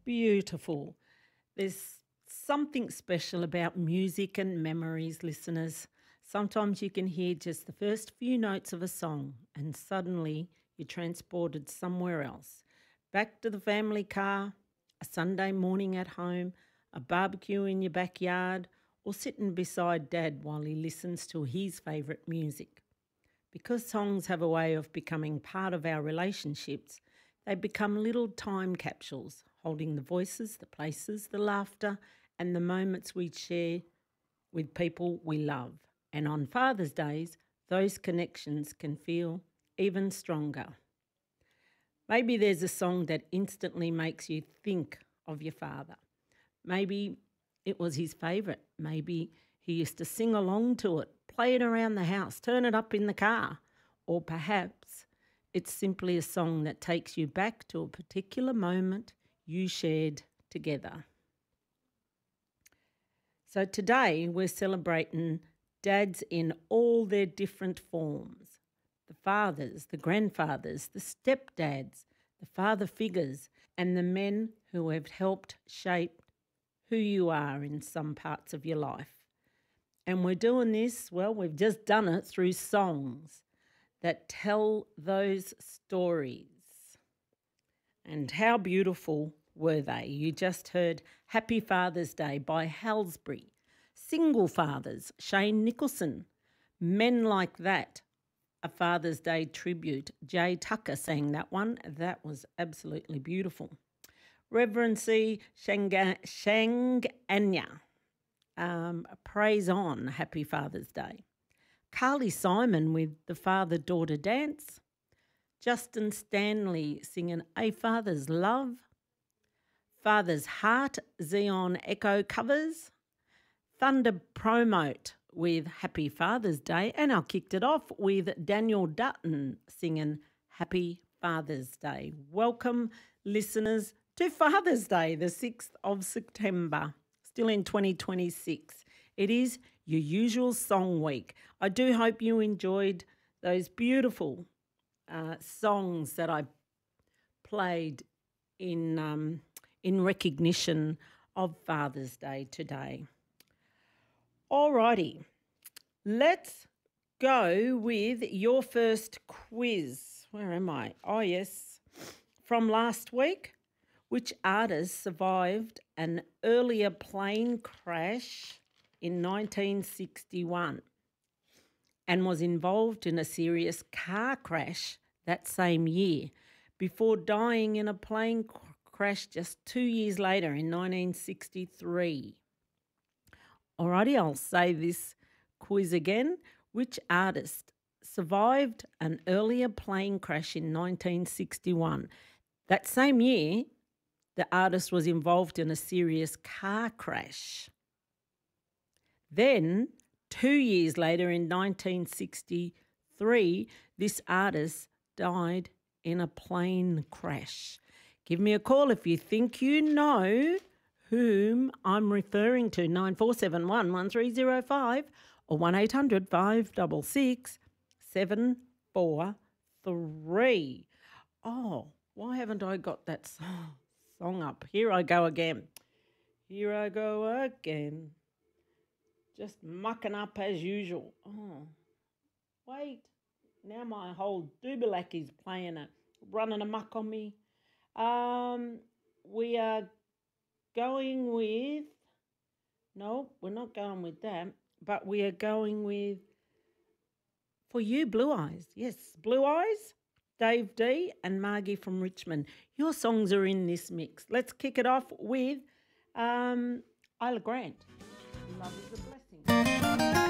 Beautiful. There's something special about music and memories, listeners. Sometimes you can hear just the first few notes of a song and suddenly you're transported somewhere else. Back to the family car, a Sunday morning at home, a barbecue in your backyard, or sitting beside Dad while he listens to his favourite music. Because songs have a way of becoming part of our relationships, they become little time capsules, holding the voices, the places, the laughter, and the moments we share with people we love. And on Father's Days, those connections can feel even stronger. Maybe there's a song that instantly makes you think of your father. Maybe it was his favourite. Maybe he used to sing along to it, play it around the house, turn it up in the car. Or perhaps it's simply a song that takes you back to a particular moment you shared together. So today we're celebrating dads in all their different forms. The fathers, the grandfathers, the stepdads, the father figures, and the men who have helped shape who you are in some parts of your life. And we're doing this, well, we've just done it through songs that tell those stories. And how beautiful were they? You just heard Happy Father's Day by Halsbury, Single Fathers, Shane Nicholson, Men Like That, a Father's Day tribute. Jay Tucker sang that one. That was absolutely beautiful. Reverend C. Shanganya, Praise On, Happy Father's Day. Carly Simon with The Father-Daughter Dance. Justin Stanley singing A Father's Love. Father's Heart, Xeon Echo covers. Thunder Promote with Happy Father's Day. And I kicked it off with Daniel Dutton singing Happy Father's Day. Welcome, listeners, to Father's Day, the 6th of September, still in 2026. It is your usual song week. I do hope you enjoyed those beautiful songs that I played in recognition of Father's Day today. Alrighty, let's go with your first quiz. Where am I? Oh, yes. From last week, which artist survived an earlier plane crash in 1961 and was involved in a serious car crash that same year before dying in a plane crash just 2 years later in 1963? Alrighty, I'll say this quiz again. Which artist survived an earlier plane crash in 1961? That same year, the artist was involved in a serious car crash. Then, 2 years later in 1963, this artist died in a plane crash. Give me a call if you think you know whom I'm referring to. 9471 1305 or 1800 566 743. Oh, why haven't I got that song up? Here I go again. Here I go again. Just mucking up as usual. Oh, wait. Now my whole doobalack is running amok on me. We are going with... No, we're not going with that. But we are going with... For You, Blue Eyes. Yes, Blue Eyes, Dave D and Margie from Richmond. Your songs are in this mix. Let's kick it off with Isla Grant. Love is a Blessing.